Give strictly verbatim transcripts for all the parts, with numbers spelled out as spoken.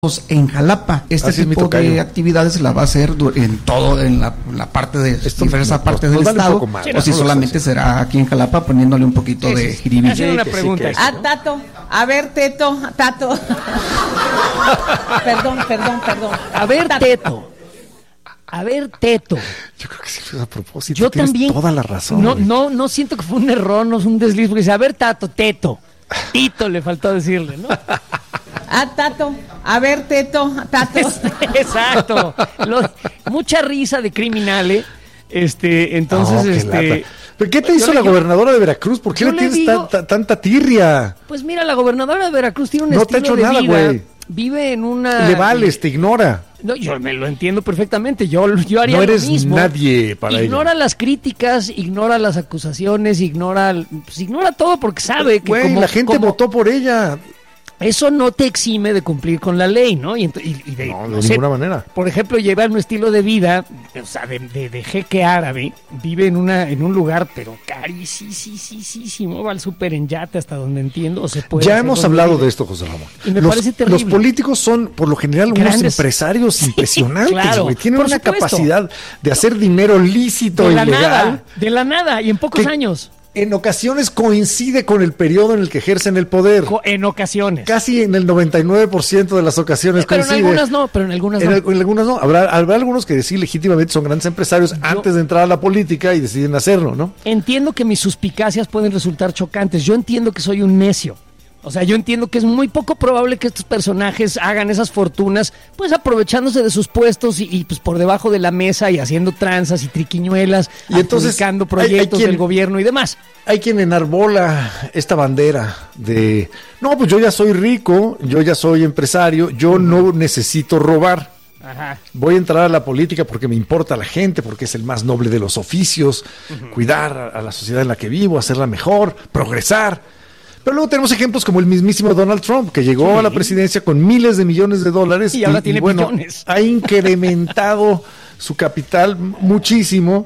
en Jalapa. Este Así tipo de actividades la va a hacer en todo, en la, la parte de Esto, diversa no, parte no, del no estado, más, o si solamente será aquí en Jalapa poniéndole un poquito sí, de jiribilla. Sí, una pregunta. Sí, ah, Tato, a ver, Teto, Tato. perdón, perdón, perdón. A ver, Tato. Teto. A ver, Teto. Yo creo que sí fue a propósito. Yo Tienes también. Toda la razón. No, no, no siento que fue un error, no es un desliz, porque dice, a ver, Tato, Teto. Tito le faltó decirle, ¿no? Ah, Tato. A ver, Teto, Tato. Exacto. Lo, mucha risa de criminales. Este, entonces, oh, qué este. Lata. ¿Pero qué te hizo la yo, gobernadora de Veracruz? ¿Por qué le tienes le digo, ta, ta, tanta tirria? Pues mira, la gobernadora de Veracruz tiene un no estilo te ha hecho de nada, vida. Güey. Vive en una. Le vales, te ignora. No, yo me lo entiendo perfectamente. Yo, yo haría no eres lo mismo. Nadie para Ignora ella. las críticas, ignora las acusaciones, ignora, pues ignora todo porque sabe que Güey, como, la gente como, votó por ella. Eso no te exime de cumplir con la ley, ¿no? Y, y, y de, no, de no ninguna sé, manera. Por ejemplo, llevar un estilo de vida, o sea, de, de, de jeque árabe, vive en una en un lugar, pero carísimo, va al súper en yate hasta donde entiendo, o se puede. Ya hemos hablado vive. de esto, José Ramón. Y me los, parece terrible. Los políticos son, por lo general, Grandes. unos empresarios sí, impresionantes, claro, güey. Tienen una supuesto. capacidad de hacer dinero lícito de y la legal. Nada, de la nada, y en pocos que, años. En ocasiones coincide con el periodo en el que ejercen el poder. En ocasiones. Casi en el noventa y nueve por ciento de las ocasiones pero coincide. Pero en algunas no, pero en algunas en no. El, en algunas no. Habrá, habrá algunos que sí legítimamente son grandes empresarios Yo, antes de entrar a la política y deciden hacerlo, ¿no? Entiendo que mis suspicacias pueden resultar chocantes. Yo entiendo que soy un necio. O sea, yo entiendo que es muy poco probable que estos personajes hagan esas fortunas, pues aprovechándose de sus puestos y, y pues por debajo de la mesa y haciendo tranzas y triquiñuelas, y entonces proyectos hay, hay quien, del gobierno y demás. Hay quien enarbola esta bandera de, no, pues yo ya soy rico, yo ya soy empresario, yo no necesito robar. Ajá. Voy a entrar a la política porque me importa la gente, porque es el más noble de los oficios, uh-huh. cuidar a, a la sociedad en la que vivo, hacerla mejor, progresar. Pero luego tenemos ejemplos como el mismísimo Donald Trump, que llegó sí. a la presidencia con miles de millones de dólares y, y ahora tiene y, bueno, millones. Ha incrementado su capital muchísimo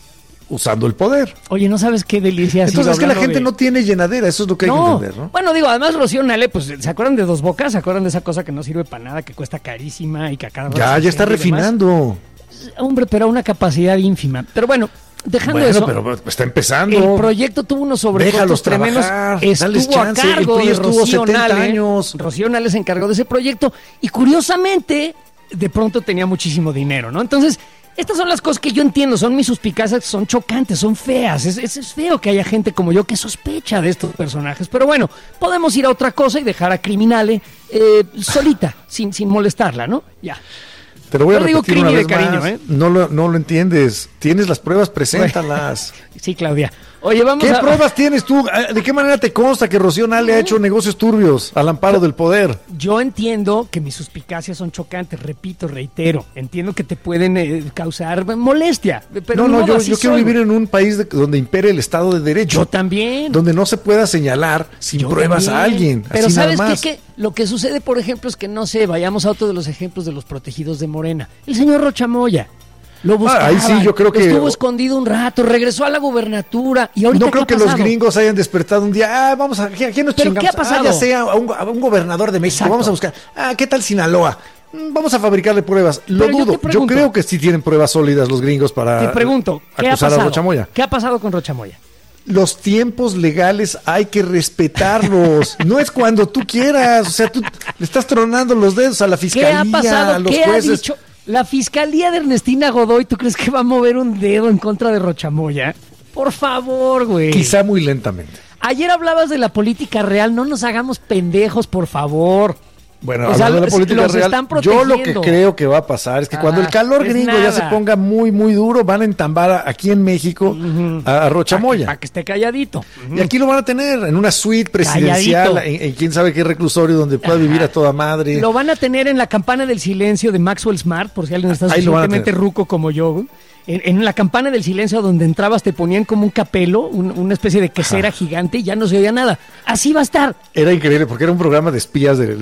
usando el poder. Oye, ¿no sabes qué delicia? Entonces es que la gente de... no tiene llenadera, eso es lo que no. hay que entender, ¿no? Bueno, digo, además Rocío Nale, pues, ¿se acuerdan de Dos Bocas? ¿Se acuerdan de esa cosa que no sirve para nada, que cuesta carísima y que a cada rato Ya, ya está refinando. Hombre, pero a una capacidad ínfima. Pero bueno, dejando bueno, eso, pero está empezando. El proyecto tuvo unos sobrecostos tremendos. Estuvo chance, a cargo de Rocío Nale. años. Rocío Nale se encargó de ese proyecto y curiosamente, de pronto tenía muchísimo dinero, ¿no? Entonces, estas son las cosas que yo entiendo, son mis suspicacias, son chocantes, son feas. Es, es, es feo que haya gente como yo que sospecha de estos personajes. Pero bueno, podemos ir a otra cosa y dejar a Criminale eh, solita, sin, sin molestarla, ¿no? Ya. Te lo voy Yo a repetir digo una vez de cariño, más. ¿eh? No lo, no lo entiendes. Tienes las pruebas, preséntalas. Sí, Claudia. Oye, vamos ¿Qué a... pruebas tienes tú? ¿De qué manera te consta que Rocío Nale ha hecho negocios turbios al amparo del poder? Yo entiendo que mis suspicacias son chocantes, repito, reitero. Entiendo que te pueden eh, causar molestia. Pero no, no, yo, yo quiero vivir en un país de, donde impere el Estado de Derecho. Yo también. Donde no se pueda señalar sin yo pruebas también. a alguien. Pero así ¿sabes nada más. qué? Que lo que sucede, por ejemplo, es que, no sé, vayamos a otro de los ejemplos de los protegidos de Morena. El señor Rocha Moya. Lo buscaba, ah, ahí sí, yo creo que estuvo escondido un rato, regresó a la gubernatura y ahorita no creo ¿qué ha que pasado? los gringos hayan despertado un día, ah, vamos a, ¿quién nos ¿Pero chingamos? qué ha pasado? Ah, ya sea a un, a un gobernador de México, Exacto. vamos a buscar, ah, ¿qué tal Sinaloa? Vamos a fabricarle pruebas. Lo Pero dudo. Yo, yo creo que sí tienen pruebas sólidas los gringos para te pregunto, ¿qué acusar ha pasado? a Rocha Moya. ¿Qué ha pasado con Rocha Moya? Los tiempos legales hay que respetarlos. No es cuando tú quieras. O sea, tú le estás tronando los dedos a la fiscalía, ¿Qué ha pasado? a los ¿Qué jueces. ha dicho? La fiscalía de Ernestina Godoy, ¿tú crees que va a mover un dedo en contra de Rocha Moya? Por favor, güey. Quizá muy lentamente. Ayer hablabas de la política real, no nos hagamos pendejos, por favor. Bueno, o sea, hablando de la política los real, están yo lo que creo que va a pasar es que ah, cuando el calor gringo ya se ponga muy, muy duro, van a entambar a, aquí en México uh-huh. a, a Rocha Moya. Para que esté calladito. Uh-huh. Y aquí lo van a tener en una suite presidencial, en, en quién sabe qué reclusorio donde pueda Ajá. vivir a toda madre. Lo van a tener en la campana del silencio de Maxwell Smart, por si alguien está suficientemente ruco como yo. En, en la campana del silencio donde entrabas te ponían como un capelo, un, una especie de quesera Ajá. gigante y ya no se oía nada. Así va a estar. Era increíble porque era un programa de espías de, de, de nuestra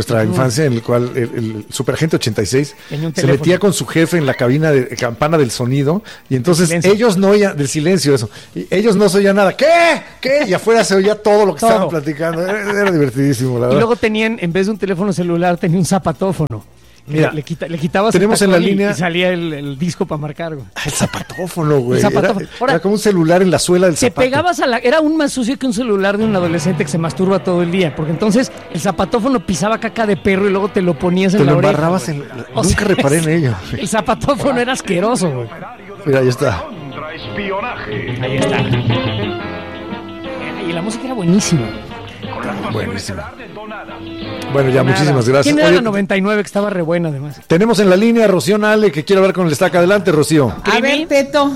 nuestra Uh-huh. infancia, en el cual el, el superagente ochenta y seis Tenía un se teléfono. metía con su jefe en la cabina de campana del sonido, y entonces Del silencio. ellos no oían, del silencio eso, y ellos no se oían nada, ¿qué? ¿Qué? Y afuera se oía todo lo que Todo. estaban platicando, era, era divertidísimo, la Y verdad. luego tenían, en vez de un teléfono celular, tenía un zapatófono. Mira, le, le, quita- le quitabas tenemos el en la tacón y- línea- y salía el, el disco para marcar, güey. Ah, el zapatófono, güey. El zapatófono. Era, Ahora, era como un celular en la suela del Te zapato. pegabas a la... Era aún más sucio que un celular de un adolescente que se masturba todo el día, porque entonces el zapatófono pisaba caca de perro y luego te lo ponías en Te la lo oreja. embarrabas güey. en la- O Nunca sea, reparé en ello. El zapatófono era asqueroso, güey. Mira, ahí está. Contraespionaje. Ahí está. Y la música era buenísima. Buenísimo. Bueno, ya, muchísimas gracias. ¿Quién era Oye, la noventa y nueve que estaba re buena además? tenemos en la línea a Rocío Nale, que quiere hablar con el Estaca. Adelante, Rocío. A ver, Teto,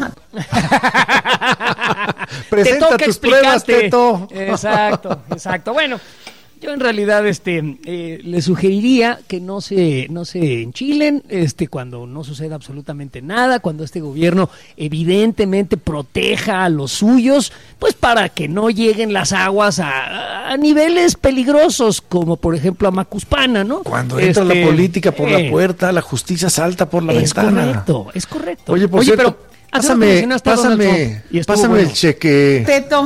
Presenta toca tus pruebas, explicarte. Teto. Exacto, exacto. Bueno, yo en realidad este eh, le sugeriría que no se no se enchilen este cuando no suceda absolutamente nada, cuando este gobierno evidentemente proteja a los suyos, pues para que no lleguen las aguas a, a niveles peligrosos, como por ejemplo a Macuspana, ¿no? Cuando entra Este, la política por eh, la puerta, la justicia salta por la es ventana. correcto, es correcto. Oye, por cierto, pero hace rato pásame, mencionaste a Donald pásame, Trump y estuvo pásame bueno. el cheque. Teto,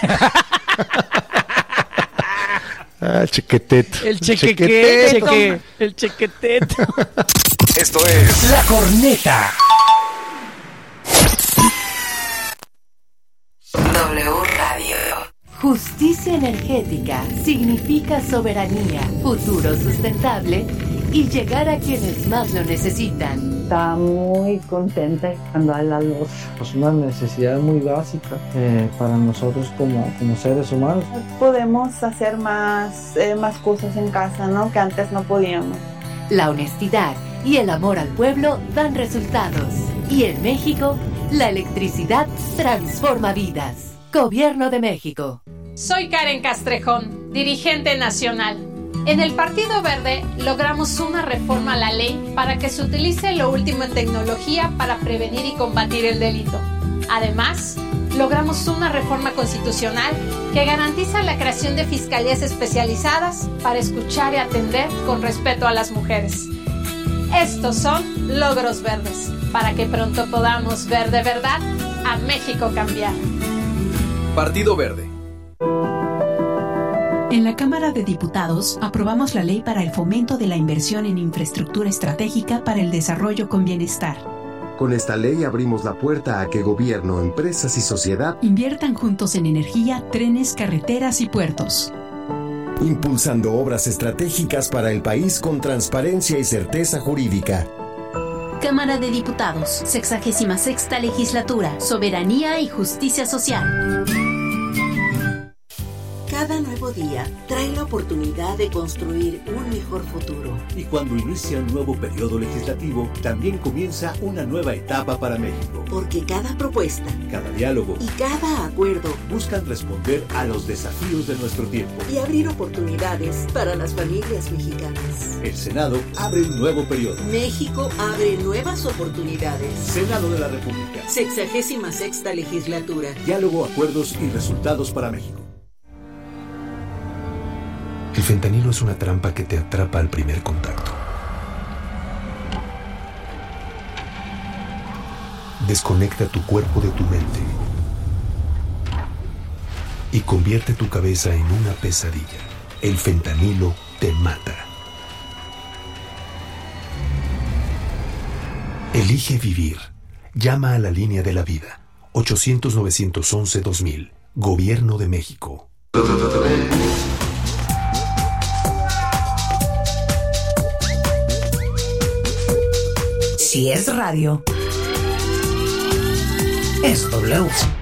Ah, el chequetet. El cheque, Chequeteto. cheque, el chequeteto. Esto es La Corneta. W Radio. Justicia energética significa soberanía, futuro sustentable y llegar a quienes más lo necesitan. Está muy contenta cuando hay la luz. Es una necesidad muy básica eh, para nosotros como, como seres humanos. Podemos hacer más, eh, más cosas en casa, ¿no? Que antes no podíamos. La honestidad y el amor al pueblo dan resultados. Y en México, la electricidad transforma vidas. Gobierno de México. Soy Karen Castrejón, dirigente nacional. En el Partido Verde logramos una reforma a la ley para que se utilice lo último en tecnología para prevenir y combatir el delito. Además, logramos una reforma constitucional que garantiza la creación de fiscalías especializadas para escuchar y atender con respeto a las mujeres. Estos son logros verdes, para que pronto podamos ver de verdad a México cambiar. Partido Verde. En la Cámara de Diputados aprobamos la ley para el fomento de la inversión en infraestructura estratégica para el desarrollo con bienestar. Con esta ley abrimos la puerta a que gobierno, empresas y sociedad inviertan juntos en energía, trenes, carreteras y puertos. Impulsando obras estratégicas para el país con transparencia y certeza jurídica. Cámara de Diputados, sexagésima sexta legislatura, soberanía y justicia social. Cada nuevo día trae la oportunidad de construir un mejor futuro. Y cuando inicia un nuevo periodo legislativo, también comienza una nueva etapa para México. Porque cada propuesta, cada diálogo y cada acuerdo buscan responder a los desafíos de nuestro tiempo y abrir oportunidades para las familias mexicanas. El Senado abre un nuevo periodo. México abre nuevas oportunidades. Senado de la República. Sexagésima sexta legislatura. Diálogo, acuerdos y resultados para México. El fentanilo es una trampa que te atrapa al primer contacto. Desconecta tu cuerpo de tu mente y convierte tu cabeza en una pesadilla. El fentanilo te mata. Elige vivir. Llama a la línea de la vida. ochocientos, novecientos once, dos mil. Gobierno de México. Si es radio, es W.